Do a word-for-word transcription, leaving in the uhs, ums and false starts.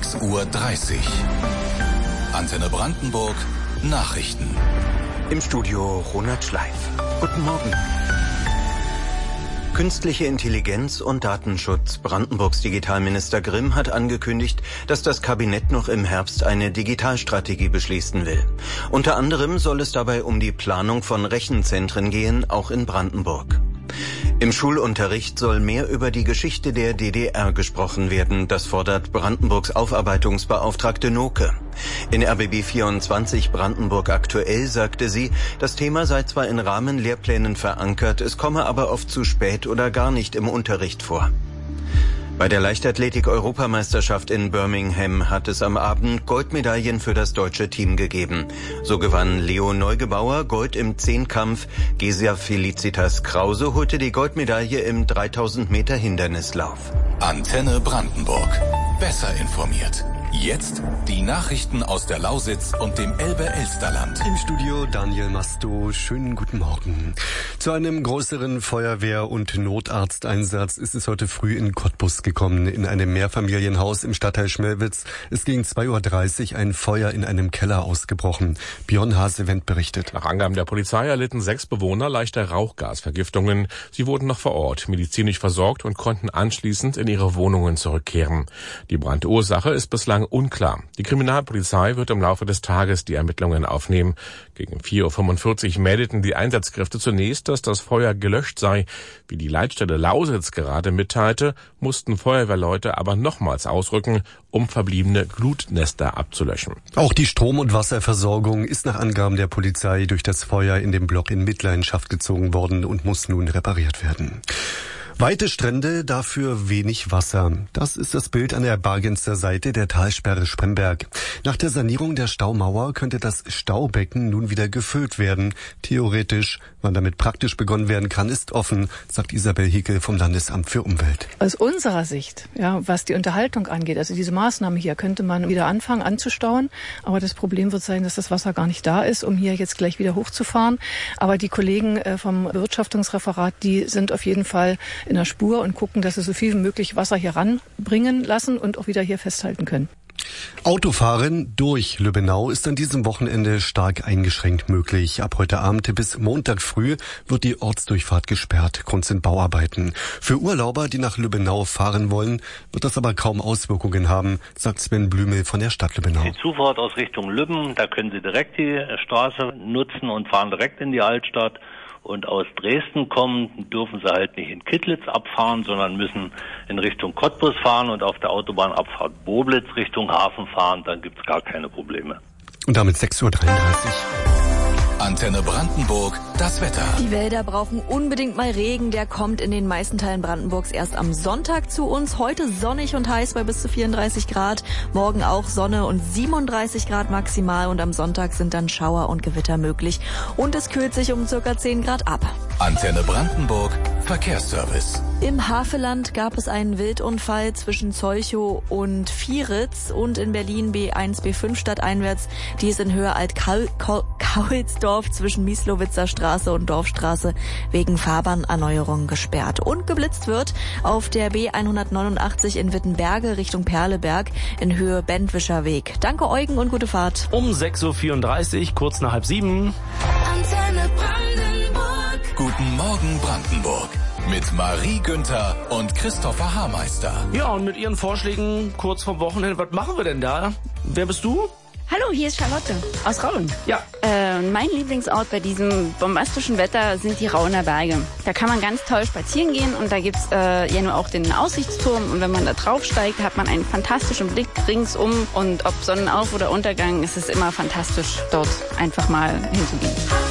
sechs Uhr dreißig. Antenne Brandenburg, Nachrichten. Im Studio Ronald Schleif. Guten Morgen. Künstliche Intelligenz und Datenschutz. Brandenburgs Digitalminister Grimm hat angekündigt, dass das Kabinett noch im Herbst eine Digitalstrategie beschließen will. Unter anderem soll es dabei um die Planung von Rechenzentren gehen, auch in Brandenburg. Im Schulunterricht soll mehr über die Geschichte der D D R gesprochen werden. Das fordert Brandenburgs Aufarbeitungsbeauftragte Noke. In R B B vierundzwanzig Brandenburg aktuell sagte sie, das Thema sei zwar in Rahmenlehrplänen verankert, es komme aber oft zu spät oder gar nicht im Unterricht vor. Bei der Leichtathletik-Europameisterschaft in Birmingham hat es am Abend Goldmedaillen für das deutsche Team gegeben. So gewann Leo Neugebauer Gold im Zehnkampf, Gesia Felicitas Krause holte die Goldmedaille im dreitausend Meter Hindernislauf. Antenne Brandenburg. Besser informiert. Jetzt die Nachrichten aus der Lausitz und dem Elbe-Elsterland. Im Studio Daniel Masto. Schönen guten Morgen. Zu einem größeren Feuerwehr- und Notarzteinsatz ist es heute früh in Cottbus gekommen, in einem Mehrfamilienhaus im Stadtteil Schmelwitz. Es gegen zwei Uhr dreißig ein Feuer in einem Keller ausgebrochen. Björn Hasewendt berichtet. Nach Angaben der Polizei erlitten sechs Bewohner leichte Rauchgasvergiftungen. Sie wurden noch vor Ort medizinisch versorgt und konnten anschließend in ihre Wohnungen zurückkehren. Die Brandursache ist bislang unklar. Die Kriminalpolizei wird im Laufe des Tages die Ermittlungen aufnehmen. Gegen vier Uhr fünfundvierzig meldeten die Einsatzkräfte zunächst, dass das Feuer gelöscht sei. Wie die Leitstelle Lausitz gerade mitteilte, mussten Feuerwehrleute aber nochmals ausrücken, um verbliebene Glutnester abzulöschen. Auch die Strom- und Wasserversorgung ist nach Angaben der Polizei durch das Feuer in dem Block in Mitleidenschaft gezogen worden und muss nun repariert werden. Weite Strände, dafür wenig Wasser. Das ist das Bild an der Bargenzer Seite der Talsperre Spremberg. Nach der Sanierung der Staumauer könnte das Staubecken nun wieder gefüllt werden. Theoretisch, wann damit praktisch begonnen werden kann, ist offen, sagt Isabel Hickel vom Landesamt für Umwelt. Aus unserer Sicht, ja, was die Unterhaltung angeht, also diese Maßnahme hier, könnte man wieder anfangen anzustauen. Aber das Problem wird sein, dass das Wasser gar nicht da ist, um hier jetzt gleich wieder hochzufahren. Aber die Kollegen vom Bewirtschaftungsreferat, die sind auf jeden Fall in der Spur und gucken, dass sie so viel wie möglich Wasser hier ranbringen lassen und auch wieder hier festhalten können. Autofahren durch Lübbenau ist an diesem Wochenende stark eingeschränkt möglich. Ab heute Abend bis Montag früh wird die Ortsdurchfahrt gesperrt. Grund sind Bauarbeiten. Für Urlauber, die nach Lübbenau fahren wollen, wird das aber kaum Auswirkungen haben, sagt Sven Blümel von der Stadt Lübbenau. Die Zufahrt aus Richtung Lübben, da können Sie direkt die Straße nutzen und fahren direkt in die Altstadt. Und aus Dresden kommen, dürfen sie halt nicht in Kittlitz abfahren, sondern müssen in Richtung Cottbus fahren und auf der Autobahnabfahrt Boblitz Richtung Hafen fahren. Dann gibt's gar keine Probleme. Und damit sechs Uhr dreiunddreißig. Antenne Brandenburg, das Wetter. Die Wälder brauchen unbedingt mal Regen. Der kommt in den meisten Teilen Brandenburgs erst am Sonntag zu uns. Heute sonnig und heiß bei bis zu vierunddreißig Grad. Morgen auch Sonne und siebenunddreißig Grad maximal. Und am Sonntag sind dann Schauer und Gewitter möglich. Und es kühlt sich um circa zehn Grad ab. Antenne Brandenburg, Verkehrsservice. Im Havelland gab es einen Wildunfall zwischen Zolchow und Vieritz und in Berlin B eins, B fünf stadteinwärts. Die ist in Höhe Alt-Kaulsdorf zwischen Mieslowitzer Straße und Dorfstraße wegen Fahrbahnerneuerung gesperrt. Und geblitzt wird auf der B hundertneunundachtzig in Wittenberge Richtung Perleberg in Höhe Bentwischer Weg. Danke Eugen und gute Fahrt. Um sechs Uhr vierunddreißig, kurz nach halb sieben. Antenne Brandenburg. Guten Morgen Brandenburg. Mit Marie Günther und Christopher Haarmeister. Ja, und mit Ihren Vorschlägen kurz vor Wochenende. Was machen wir denn da? Wer bist du? Hallo, hier ist Charlotte aus Rauen. Ja. Äh, mein Lieblingsort bei diesem bombastischen Wetter sind die Rauener Berge. Da kann man ganz toll spazieren gehen und da gibt's äh, ja nur auch den Aussichtsturm. Und wenn man da drauf steigt, hat man einen fantastischen Blick ringsum. Und ob Sonnenauf- oder Untergang, ist es immer fantastisch, dort einfach mal hinzugehen.